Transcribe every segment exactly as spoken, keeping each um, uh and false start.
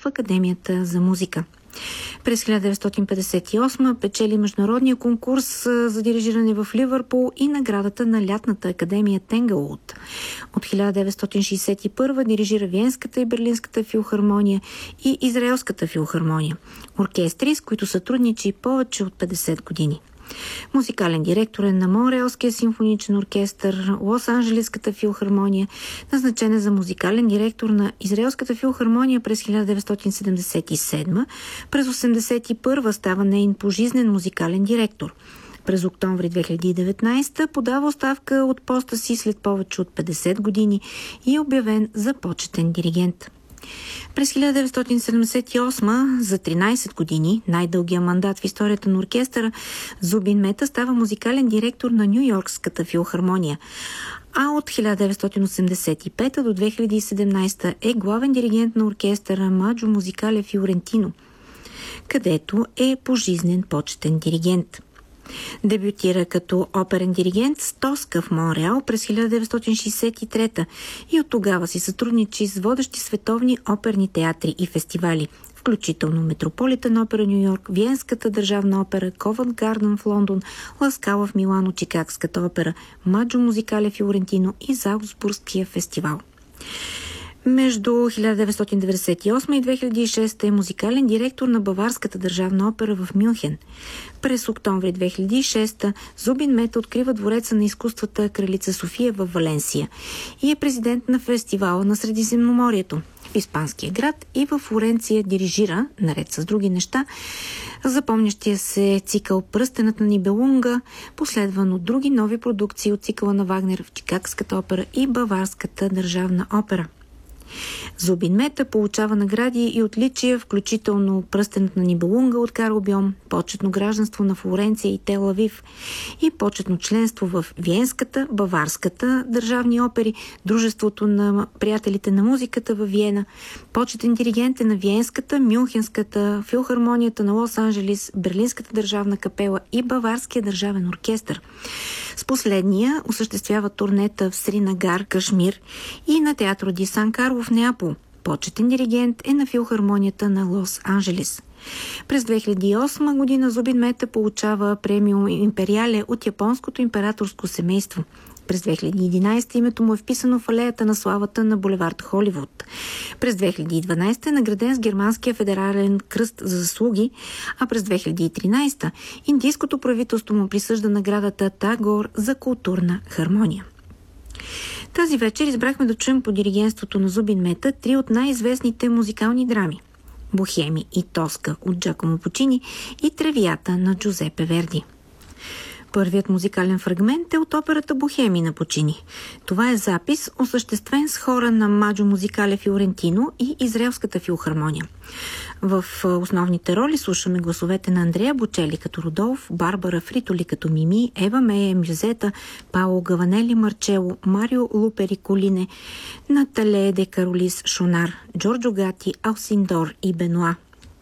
в Академията за музика. През хиляда деветстотин петдесет и осма печели международния конкурс за дирижиране в Ливърпул и наградата на лятната академия Тенгълвуд. От хиляда деветстотин шейсет и първа дирижира Виенската и Берлинската филхармония и Израелската филхармония, оркестри, с които сътрудничи повече от петдесет години. Музикален директор е на Монреалския симфоничен оркестър, Лос-Анджелеската филхармония, назначен е за музикален директор на Израелската филхармония през хиляда деветстотин седемдесет и седма, през осемдесет и първа става нейн пожизнен музикален директор. През октомври две хиляди и деветнадесета подава оставка от поста си след повече от петдесет години и е обявен за почетен диригент. През хиляда деветстотин седемдесет и осма, за тринадесет години, най-дългия мандат в историята на оркестъра, Зубин Мета става музикален директор на Ню-Йоркската филхармония, а от хиляда деветстотин осемдесет и пета до две хиляди и седемнадесета е главен диригент на оркестъра Маджо Музикале Фиорентино, където е пожизнен почетен диригент. Дебютира като оперен диригент с Тоска в Монреал през хиляда деветстотин шейсет и трета и от тогава си сътрудничи с водещи световни оперни театри и фестивали, включително Метрополитен опера Ню Йорк, Виенската държавна опера, Ковент Гарден в Лондон, Ла Скала в Милано, Чикагската опера, Маджо Музикале Фиорентино и Залцбургския фестивал. Между хиляда деветстотин деветдесет и осма и две хиляди и шеста е музикален директор на Баварската държавна опера в Мюнхен. През октомври две хиляди и шеста Зубин Мета открива двореца на изкуствата Кралица София в Валенсия и е президент на фестивала на Средиземноморието в испанския град и във Флоренция дирижира, наред с други неща, запомнящия се цикъл Пръстенът на Нибелунга, последван от други нови продукции от цикъла на Вагнер в Чикагската опера и Баварската държавна опера. Зубин Мета получава награди и отличия, включително Пръстенът на Нибелунга от Карл Бьом, почетно гражданство на Флоренция и Тел Авив и почетно членство в Виенската, Баварската държавни опери, Дружеството на приятелите на музиката в Виена, почетен диригент е на Виенската, Мюнхенската, Филхармонията на Лос-Анджелес, Берлинската държавна капела и Баварския държавен оркестър. С последния осъществява турнета в Сринагар, Кашмир и на театро Ди Сан Карло в Неапол. Почетен диригент е на Филхармонията на Лос-Анджелес. През две хиляди и осма година Зубин Мета получава премиум Империале от японското императорско семейство. През две хиляди и единадесета името му е вписано в алеята на славата на булевард Холивуд. През две хиляди и дванадесета е награден с Германския федерален кръст за заслуги, а през две хиляди и тринадесета индийското правителство му присъжда наградата Тагор за културна хармония. Тази вечер избрахме да чуем по диригентството на Зубин Мета три от най-известните музикални драми – Бохеми и Тоска от Джакомо Пучини и Тревията на Джузепе Верди. Първият музикален фрагмент е от операта Бохеми на Пучини. Това е запис, осъществен с хора на Маджо Музикале Фиорентино и Израелската филхармония. В основните роли слушаме гласовете на Андреа Бочели като Родолф, Барбара Фритоли като Мими, Ева Мея Мюзета, Паоло Гаванели Марчело, Марио Лупери Колине, Натале де Каролис Шонар, Джорджо Гати, Алсиндор и Бенуа.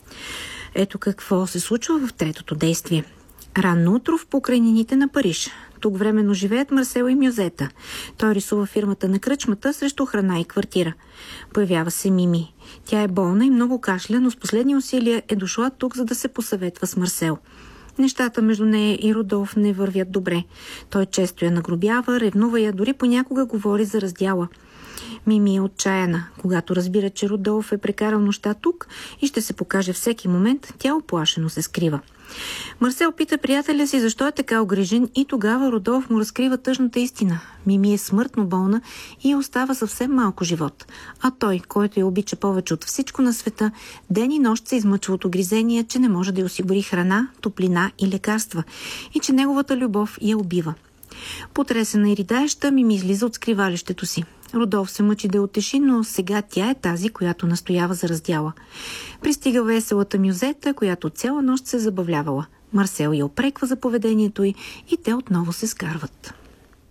Ето какво се случва в третото действие. Ранно утро в покрайнините на Париж. Тук временно живеят Марсел и Мюзета. Той рисува фирмата на кръчмата срещу храна и квартира. Появява се Мими. Тя е болна и много кашля, но с последни усилия е дошла тук, за да се посъветва с Марсел. Нещата между нея и Родолф не вървят добре. Той често я нагробява, ревнува я, дори понякога говори за раздяла. Мими е отчаяна. Когато разбира, че Родолф е прекарал нощта тук и ще се покаже всеки момент, тя оплашено се скрива. Марсел пита приятеля си защо е така огрижен и тогава Родолф му разкрива тъжната истина. Мими е смъртно болна и остава съвсем малко живот. А той, който я обича повече от всичко на света, ден и нощ се измъчва от огризения, че не може да й осигури храна, топлина и лекарства и че неговата любов я убива. Потресена и ридаеща, Мими излиза от скривалището си. Родолф се мъчи да я утеши, но сега тя е тази, която настоява за раздяла. Пристига веселата Мюзета, която цяла нощ се забавлявала. Марсел я опреква за поведението й и те отново се скарват.